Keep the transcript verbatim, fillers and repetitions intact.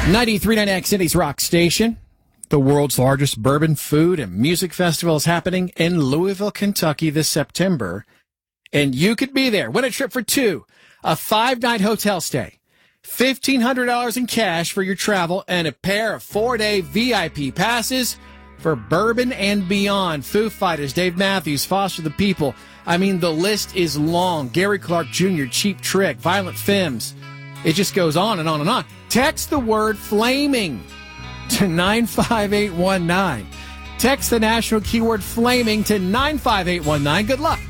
ninety-three point nine X City's Rock Station. The world's largest bourbon food and music festival is happening in Louisville, Kentucky this September. And you could be there. Win a trip for two, a five-night hotel stay, fifteen hundred dollars in cash for your travel, and a pair of four-day V I P passes for Bourbon and Beyond. Foo Fighters, Dave Matthews, Foster the People. I mean, the list is long. Gary Clark Junior, Cheap Trick, Violent Femmes. It just goes on and on and on. Text the word flaming to nine five eight one nine. Text the national keyword flaming to nine five eight one nine. Good luck.